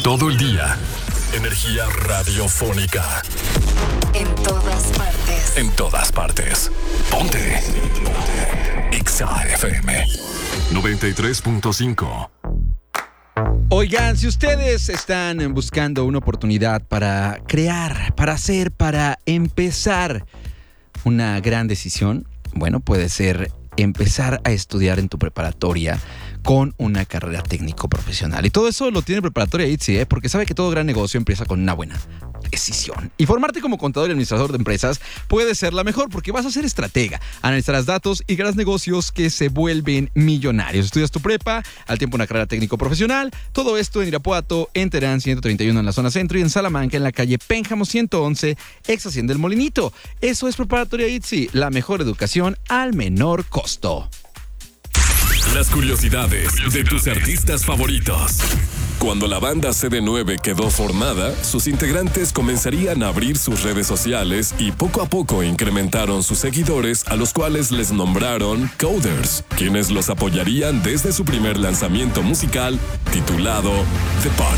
Todo el día. Energía radiofónica. En todas partes. En todas partes. Ponte. Exa FM 93.5. Oigan, si ustedes están buscando una oportunidad para crear, para hacer, para empezar una gran decisión, bueno, puede ser empezar a estudiar en tu preparatoria con una carrera técnico profesional. Y todo eso lo tiene Preparatoria ITZY, porque sabe que todo gran negocio empieza con una buena decisión. Y formarte como contador y administrador de empresas puede ser la mejor, porque vas a ser estratega, analizarás datos y crearás negocios que se vuelven millonarios. Estudias tu prepa, al tiempo una carrera técnico profesional, todo esto en Irapuato, en Terán 131 en la zona centro y en Salamanca en la calle Pénjamo 111, ex Hacienda del Molinito. Eso es Preparatoria ITZY, la mejor educación al menor costo. Las curiosidades de tus artistas favoritos. Cuando la banda CD9 quedó formada, sus integrantes comenzarían a abrir sus redes sociales y poco a poco incrementaron sus seguidores, a los cuales les nombraron Coders, quienes los apoyarían desde su primer lanzamiento musical titulado The Party.